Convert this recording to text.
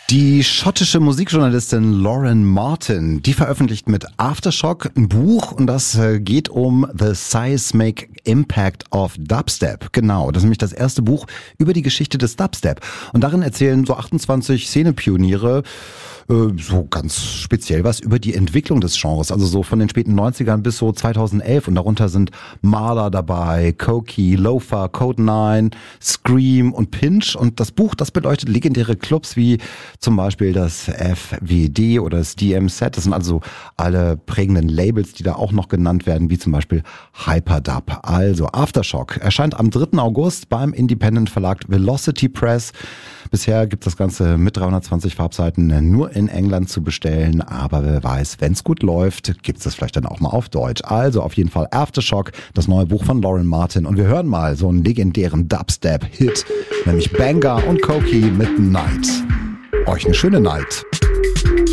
Die schottische Musikjournalistin Lauren Martin, die veröffentlicht mit Aftershock ein Buch und das geht um The Seismic Impact of Dubstep. Genau, das ist nämlich das erste Buch über die Geschichte des Dubstep. Und darin erzählen so 28 Szenepioniere so ganz speziell was über die Entwicklung des Genres, also so von den späten 90ern bis so 2011 und darunter sind Marla dabei, Koki, Loafer, Code 9, Scream und Pinch und das Buch, das beleuchtet legendäre Clubs wie zum Beispiel das FWD oder das DMZ, das sind also alle prägenden Labels, die da auch noch genannt werden, wie zum Beispiel Hyperdub. Also Aftershock erscheint am 3. August beim Independent Verlag Velocity Press. Bisher gibt es das Ganze mit 320 Farbseiten nur in England zu bestellen, aber wer weiß, wenn es gut läuft, gibt es das vielleicht dann auch mal auf Deutsch. Also auf jeden Fall Aftershock, das neue Buch von Lauren Martin und wir hören mal so einen legendären Dubstep-Hit, nämlich Banger und Koki mit Night. Euch eine schöne Night.